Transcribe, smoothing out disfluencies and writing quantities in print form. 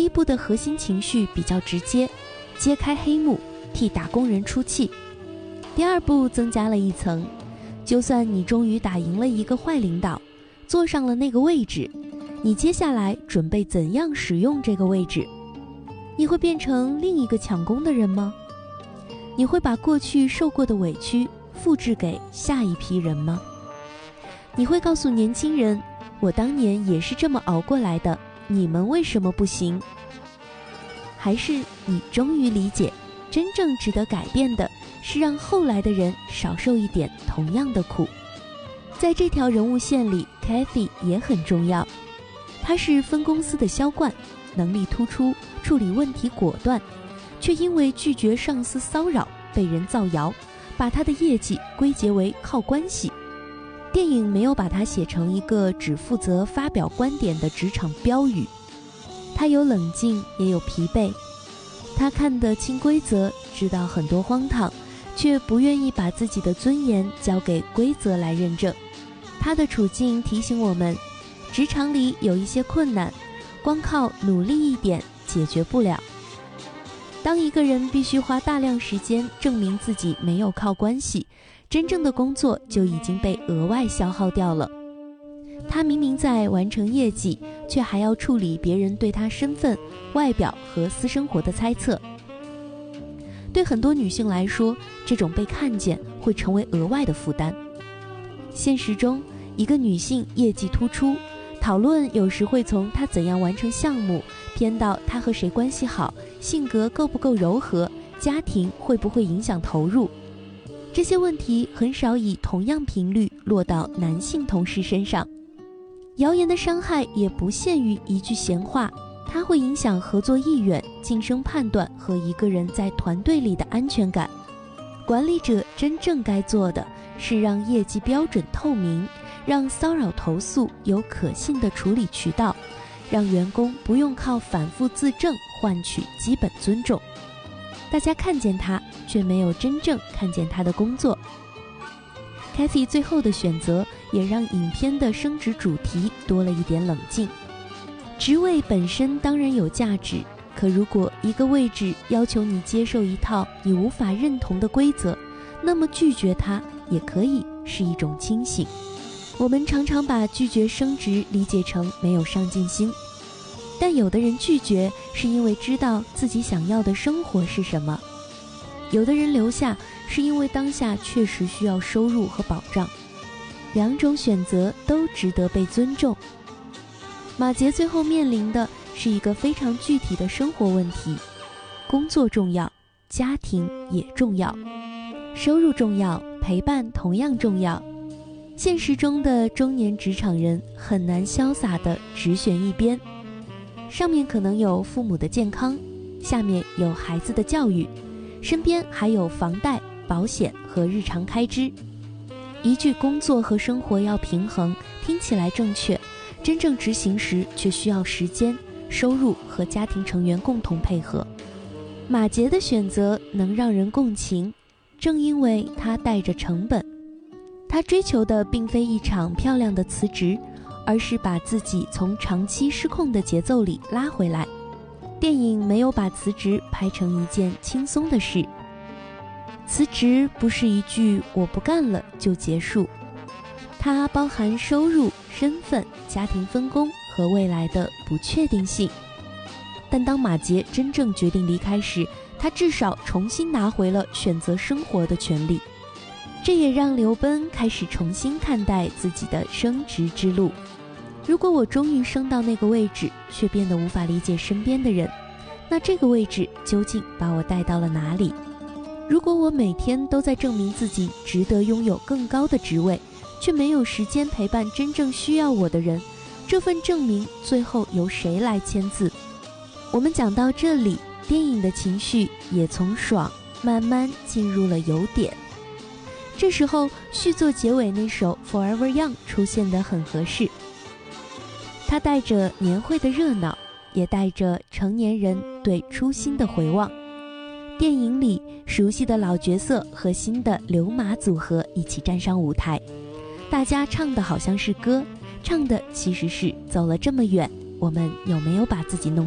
一部的核心情绪比较直接，揭开黑幕，替打工人出气。第二部增加了一层，就算你终于打赢了一个坏领导，坐上了那个位置，你接下来准备怎样使用这个位置？你会变成另一个抢功的人吗？你会把过去受过的委屈复制给下一批人吗？你会告诉年轻人，我当年也是这么熬过来的，你们为什么不行？还是你终于理解，真正值得改变的是让后来的人少受一点同样的苦。在这条人物线里 Kathy 也很重要，她是分公司的销冠，能力突出，处理问题果断，却因为拒绝上司骚扰被人造谣，把她的业绩归结为靠关系。电影没有把她写成一个只负责发表观点的职场标语，她有冷静也有疲惫，她看得清规则，知道很多荒唐，却不愿意把自己的尊严交给规则来认证。她的处境提醒我们，职场里有一些困难，光靠努力一点解决不了。当一个人必须花大量时间证明自己没有靠关系，真正的工作就已经被额外消耗掉了。他明明在完成业绩，却还要处理别人对他身份、外表和私生活的猜测。对很多女性来说，这种被看见会成为额外的负担。现实中，一个女性业绩突出，讨论有时会从她怎样完成项目，偏到她和谁关系好，性格够不够柔和，家庭会不会影响投入。这些问题很少以同样频率落到男性同事身上。谣言的伤害也不限于一句闲话，它会影响合作意愿、晋升判断和一个人在团队里的安全感。管理者真正该做的是让业绩标准透明，让骚扰投诉有可信的处理渠道，让员工不用靠反复自证换取基本尊重。大家看见他，却没有真正看见他的工作。Kathy 最后的选择也让影片的升职主题多了一点冷静。职位本身当然有价值，可如果一个位置要求你接受一套你无法认同的规则，那么拒绝它也可以是一种清醒。我们常常把拒绝升职理解成没有上进心，但有的人拒绝是因为知道自己想要的生活是什么，有的人留下是因为当下确实需要收入和保障。两种选择都值得被尊重。马杰最后面临的是一个非常具体的生活问题：工作重要，家庭也重要，收入重要，陪伴同样重要。现实中的中年职场人很难潇洒地只选一边，上面可能有父母的健康，下面有孩子的教育，身边还有房贷、保险和日常开支。一句工作和生活要平衡听起来正确，真正执行时却需要时间、收入和家庭成员共同配合。马杰的选择能让人共情，正因为他带着成本。他追求的并非一场漂亮的辞职，而是把自己从长期失控的节奏里拉回来。电影没有把辞职拍成一件轻松的事，辞职不是一句我不干了就结束，它包含收入、身份、家庭分工和未来的不确定性。但当马杰真正决定离开时，他至少重新拿回了选择生活的权利。这也让刘奔开始重新看待自己的升职之路。如果我终于升到那个位置，却变得无法理解身边的人，那这个位置究竟把我带到了哪里？如果我每天都在证明自己值得拥有更高的职位，却没有时间陪伴真正需要我的人，这份证明最后由谁来签字？我们讲到这里，电影的情绪也从爽慢慢进入了有点。这时候续作结尾那首 Forever Young 出现得很合适，它带着年会的热闹，也带着成年人对初心的回望。电影里熟悉的老角色和新的刘马组合一起站上舞台，大家唱的好像是歌，唱的其实是走了这么远，我们有没有把自己弄